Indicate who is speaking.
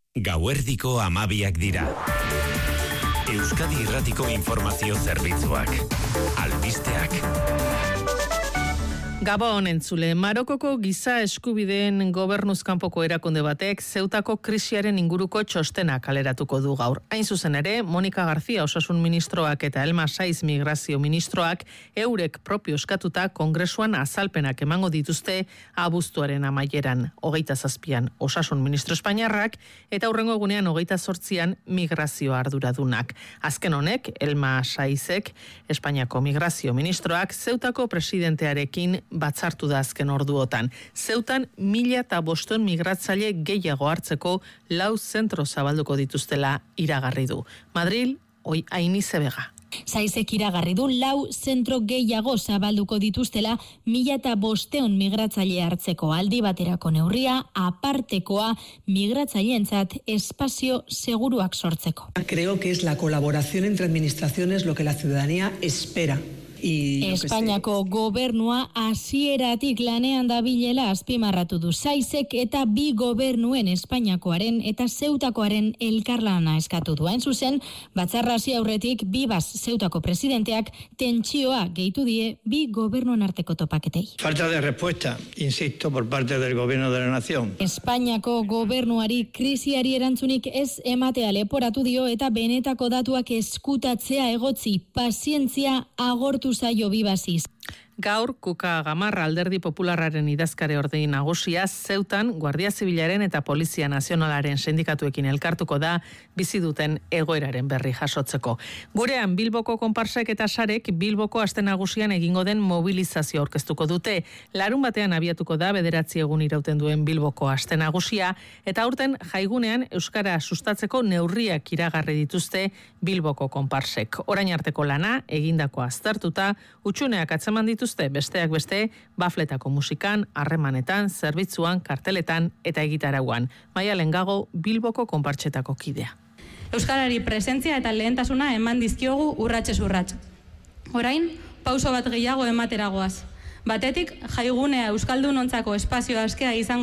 Speaker 1: Gauerdiko 12 dira. Euskadi Irratiko informazio zerbitzuak. Albisteak.
Speaker 2: Gabon entzule, Marokoko giza eskubideen gobernuzkanpoko erakunde batek Zeutako krisiaren inguruko txostena kaleratuko du gaur. Hain zuzen ere, Monika García osasun ministroak eta Elma Saiz migrazio ministroak eurek propio eskatuta kongresuan azalpenak emango dituzte abuztuaren amaieran, 27an osasun ministro espainiarrak eta hurrengo egunean 28an migrazio arduradunak. Azken honek, Elma Saizek, Espainiako migrazio ministroak Zeutako presidentearekin batzartu da azken orduotan. Zeutan 1.500 migratzaile gehiago hartzeko 4 zentro zabalduko dituztela iragarri du. Madril, Ainize Bega.
Speaker 3: Saizek iragarri du 4 zentro gehiago zabalduko dituztela 1.500 migratzaile hartzeko aldi baterako neurria apartekoa migratzaileentzat espazio seguruak sortzeko.
Speaker 4: Creo que es la colaboración entre administraciones lo que la ciudadanía espera.
Speaker 3: Espainiako gobernua hasieratik lanean dabilela azpimarratu du. Saizek eta bi gobernuen Espainiakoaren eta Zeutakoaren elkarlana eskatu du. Hain zuzen, batzarra hasi aurretik Bibas Zeutako presidenteak tentsioa gehitu die bi gobernuen arteko topaketei.
Speaker 5: Falta de respuesta, insisto, por parte del gobierno de la nación.
Speaker 3: Espainiako gobernuari krisiari erantzunik ez ematea leporatu dio eta benetako datuak eskutatzea egotzi, pazientzia agortu zaio Bibasiz.
Speaker 2: Gaur, Kuka Gamarra Alderdi Popularraren idazkari ordei nagusia Zeutan Guardia Zibilaren eta Polizia Nazionalaren sindikatuekin elkartuko da bizi duten egoeraren berri jasotzeko. Gurean Bilboko konparsek eta sarek Bilboko aste nagusian egingo den mobilizazio aurkeztuko dute. Larun batean abiatuko da 9 egun irauten duen Bilboko aste nagusia eta aurten jaigunean euskara sustatzeko neurriak iragarri dituzte Bilboko konparsek. Orain arteko lana egindakoa aztertuta, hutsuneak atzeman dituzte besteak beste, bafletako musikan, harremanetan, zerbitzuan, karteletan eta egitarauan. Maialen Gago, Bilboko konpartsetako kidea.
Speaker 6: Euskarari presentzia eta lehentasuna eman dizkiogu urratsez urrats. Orain, pauso bat gehiago emateragoaz. Batetik, jaigunea euskaldunontzako espazio askea izango